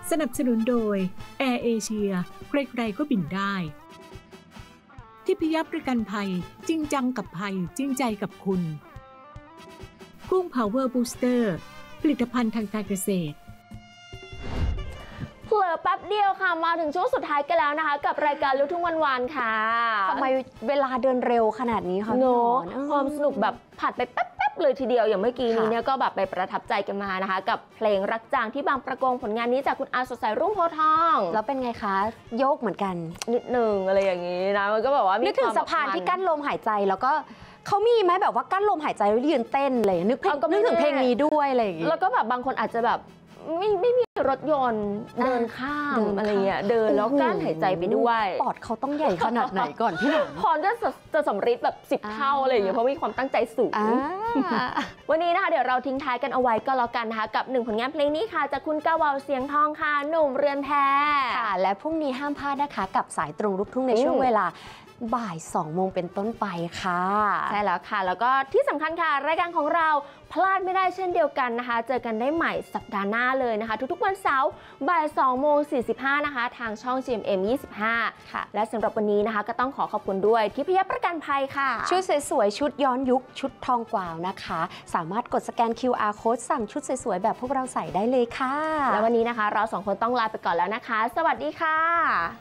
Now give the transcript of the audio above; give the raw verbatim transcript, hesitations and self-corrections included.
สนับสนุนโดย Air Asia ใครๆก็บินได้ทิพยประกันภัยจริงจังกับภัยจริงใจกับคุณกุ้ง Power Booster ผลิตภัณฑ์ทางการเกษตรเผลอแป๊บเดียวค่ะมาถึงช่วงสุดท้ายกันแล้วนะคะกับรายการลูกทุ่งวันๆค่ะทำไมเวลาเดินเร็วขนาดนี้คะเนอะความสนุกแบบผ่านไปแป๊บๆเลยทีเดียวอย่างเมื่อกี้นี้เนี่ยก็แบบไปประทับใจกันมานะคะกับเพลงรักจางที่บางประกงผลงานนี้จากคุณอาสดใสรุ่งโพธิ์ทองแล้วเป็นไงคะโยกเหมือนกันนิดนึงอะไรอย่างนี้นะมันก็แบบว่านึกถึงสะพานที่กั้นลมหายใจแล้วก็เขามีไหมแบบว่ากั้นลมหายใจแล้วยืนเต้นอะไรนึกนึกถึงเพลงนี้ด้วยอะไรอย่างงี้แล้วก็แบบบางคนอาจจะแบบไม่ไม่มีรถยนต์เดินข้ามอะไรเงี้ยเดินแล้วกั้นหายใจไปด้วยปอดเขาต้องใหญ่ขนาดไหนก่อนพี่หนุ่มพรจะจะสำริดแบบสิบเท่าอะไรอย่างเงี้ยเพราะมีความตั้งใจสูงวันนี้นะคะเดี๋ยวเราทิ้งท้ายกันเอาไว้ก็แล้วกันนะคะกับหนึ่งผลงานเพลงนี้ค่ะจากคุณกาวาวเสียงทองค่ะหนุ่มเรือนแพค่ะและพรุ่งนี้ห้ามพลาดนะคะกับสายตรงลูกทุ่งในช่วงเวลาบ่ายสองโมงเป็นต้นไปค่ะใช่แล้วค่ะแล้วก็ที่สำคัญค่ะรายการของเราพลาดไม่ได้เช่นเดียวกันนะคะเจอกันได้ใหม่สัปดาห์หน้าเลยนะคะทุกๆวันเสาร์บ่ายสองโมงสี่สิบห้านะคะทางช่อง จี เอ็ม เอ็ม ยี่สิบห้าค่ะและสำหรับวันนี้นะคะก็ต้องขอขอบคุณด้วยทิพยประกันภัยค่ะชุดสวยๆชุดย้อนยุคชุดทองกวาวนะคะสามารถกดสแกน คิว อาร์ Code สั่งชุดสวยๆแบบพวกเราใส่ได้เลยค่ะแล้ววันนี้นะคะเราสองคนต้องลาไปก่อนแล้วนะคะสวัสดีค่ะ